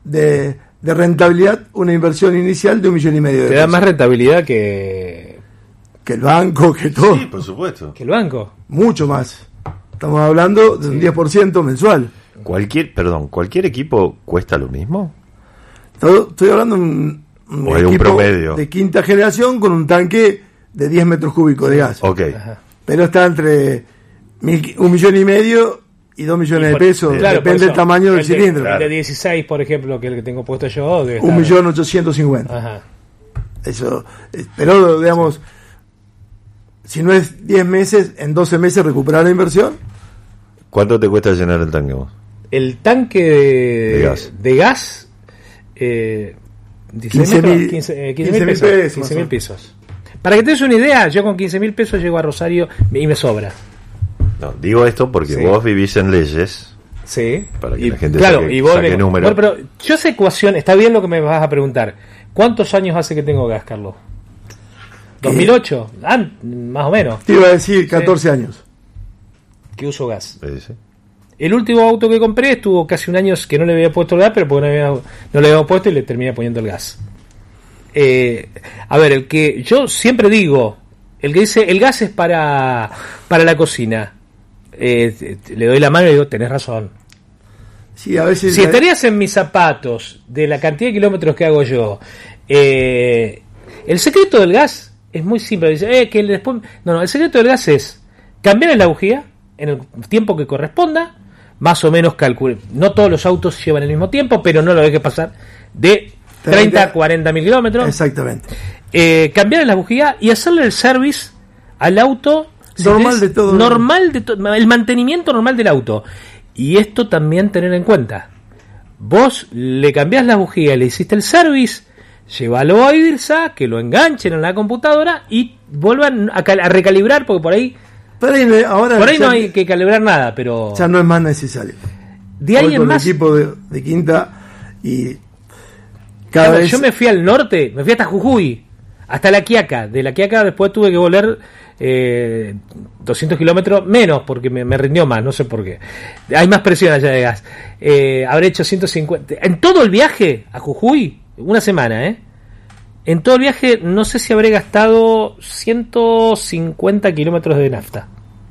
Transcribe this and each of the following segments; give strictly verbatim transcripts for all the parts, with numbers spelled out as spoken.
de, de rentabilidad una inversión inicial de un millón y medio de Te pesos. da más rentabilidad que... Que el banco, que todo. Sí, por supuesto. que el banco. Mucho más. Estamos hablando de un diez por ciento mensual. Cualquier, perdón, ¿cualquier equipo cuesta lo mismo? Todo, estoy hablando de un, un O hay un equipo promedio. de quinta generación con un tanque de diez metros cúbicos de gas. Ok. Ajá. Pero está entre mil, un millón y medio y dos millones Y por- de pesos. claro, por Depende eso, del tamaño del el de- cilindro. El de dieciséis, por ejemplo, que el que tengo puesto yo, debe Un estar- millón ochocientos cincuenta. Ajá. Eso, eh, pero digamos, si no es diez meses, en doce meses recuperar la inversión. ¿Cuánto te cuesta llenar el tanque vos? El tanque de, De gas. de gas, eh, dieciséis quince metros, mil quince, eh, quince quince mil mil pesos. pesos, quince mil más o pesos. Para que te des una idea, yo con quince mil pesos llego a Rosario y me sobra. No, digo esto porque Sí. vos vivís en leyes. Sí. Para que y, la gente claro, saque- y vos saque me- número. bueno, pero yo esa ecuación, está bien lo que me vas a preguntar. ¿Cuántos años hace que tengo gas, Carlos? ¿dos mil ocho? Ah, más o menos. Te iba a decir catorce años. Que uso gas. Sí, sí. El último auto que compré estuvo casi un año que no le había puesto el gas, pero porque no, había, no le había puesto y le terminé poniendo el gas. Eh, a ver, el que yo siempre digo, el que dice el gas es para, para la cocina, eh, te- te- le doy la mano y digo, tenés razón. Sí, a veces. Si estarías en mis zapatos de la cantidad de kilómetros que hago yo, eh, el secreto del gas es muy simple. Dice, eh, que después, no, no, el secreto del gas es cambiar la bujía en el tiempo que corresponda, más o menos calcule. No todos los autos llevan el mismo tiempo, pero no lo dejes pasar de treinta a cuarenta mil kilómetros. Exactamente. Eh, cambiar la bujía y hacerle el service al auto si Normal querés, de todo. normal de to- el mantenimiento normal del auto. Y esto también tener en cuenta, vos le cambiás la bujía, le hiciste el service, llévalo a IRSA, que lo enganchen en la computadora y vuelvan a, cal- a recalibrar, porque por ahí Por ahí, no- ahora por ahí ya, no hay que calibrar nada, pero ya no es más necesario. de Voy alguien con más. el equipo de, de quinta y cada Claro, vez. yo me fui al norte, me fui hasta Jujuy, hasta La Quiaca. De La Quiaca después tuve que volver eh, doscientos kilómetros menos, porque me, me rindió más, no sé por qué. Hay más presión allá de gas. Eh, habré hecho ciento cincuenta. En todo el viaje a Jujuy, una semana, ¿eh? En todo el viaje, no sé si habré gastado ciento cincuenta kilómetros de nafta.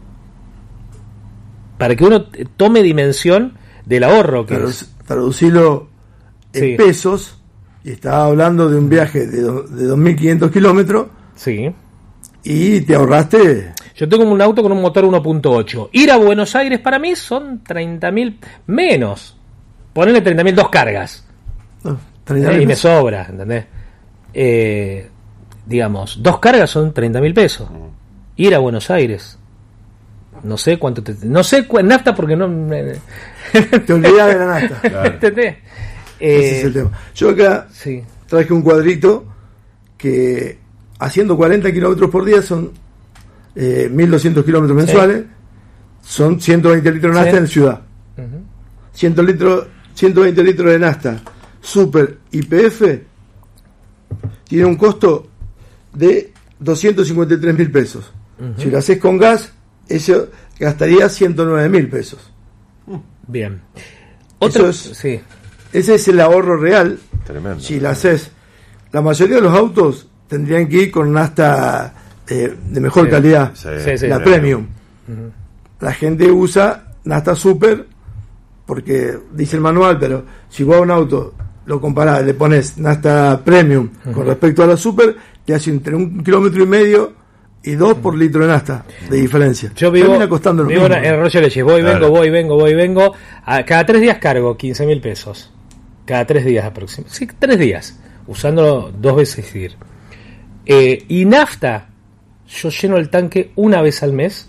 Para que uno t- tome dimensión del ahorro que Tradu- es. traducirlo en Sí. pesos, y estaba hablando de un viaje de, do- de dos mil quinientos kilómetros Sí. y te ahorraste. Yo tengo un auto con un motor uno punto ocho. Ir a Buenos Aires para mí son treinta mil menos. Ponerle treinta mil dos cargas. no, ¿eh? treinta Y mil me pesos. sobra, ¿entendés? Eh, digamos, dos cargas son treinta mil pesos. Ir a Buenos Aires. No sé cuánto te... No sé cu- nafta porque no... me- Te olvidás de la nafta. ¿Entendés? Ese es Eh, el tema. Yo acá sí. traje un cuadrito que haciendo cuarenta kilómetros por día son eh, mil doscientos kilómetros mensuales, son ciento veinte litros de nafta Sí. en ciudad. Ujú. cien litros, ciento veinte litros de nafta super Y P F tiene un costo de doscientos cincuenta y tres mil pesos. Si lo haces con gas, eso gastaría ciento nueve mil pesos. Bien. Otro... Eso es- Sí. Ese es el ahorro real. Tremendo. Si lo haces, la mayoría de los autos tendrían que ir con nafta eh, de mejor Sí. calidad, Sí, Sí, sí. la sí. premium. La gente usa nafta super porque dice el manual, pero si vos a un auto lo comparás, le pones nafta premium con respecto a la super, te hace entre un kilómetro y medio y dos por litro de nafta de diferencia. Yo vivo, Termina costando lo vivo mismo. en Arroyo Leche, voy, Claro. vengo, voy, vengo, voy, vengo. A- cada tres días cargo quince mil pesos. Cada tres días aproximadamente. Sí, tres días. Usándolo dos veces ir. Eh, y nafta, yo lleno el tanque una vez al mes.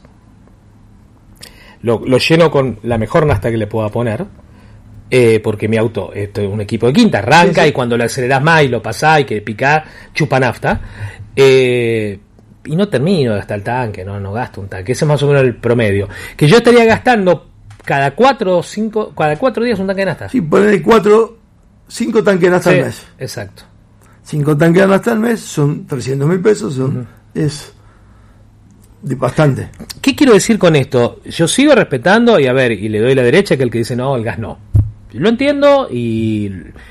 Lo, lo lleno con la mejor nafta que le pueda poner. Eh, porque mi auto, esto es un equipo de quinta, arranca Sí, sí. y cuando lo acelerás más y lo pasás y que picás, chupa nafta. Eh, y no termino de gastar el tanque, no, no gasto un tanque. Ese es más o menos el promedio. Que yo estaría gastando cada cuatro o cinco, cada cuatro días un tanque de nafta. Sí, poner cuatro, cinco tanques de nafta Sí, al mes. exacto. Cinco tanques de nafta al mes son trescientos mil pesos, son, es de bastante. ¿Qué quiero decir con esto? Yo sigo respetando y a ver, y le doy la derecha que el que dice no, el gas no. Lo entiendo y